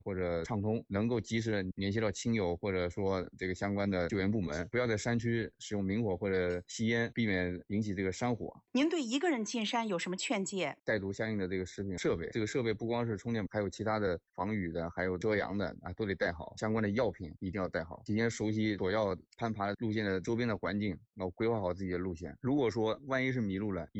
或者畅通，能够及时联系到亲友或者说这个相关的救援部门，不要在山区使用明火或者吸烟，避免引起这个山火。 您对一个人进山有什么劝诫？ 带足相应的这个食品设备，这个设备不光是充电，还有其他的防雨的，还有遮阳的啊，都得带好。相关的药品一定要带好，提前熟悉所要攀爬路线的周边的环境，然后规划好自己的路线。如果说万一是迷路了，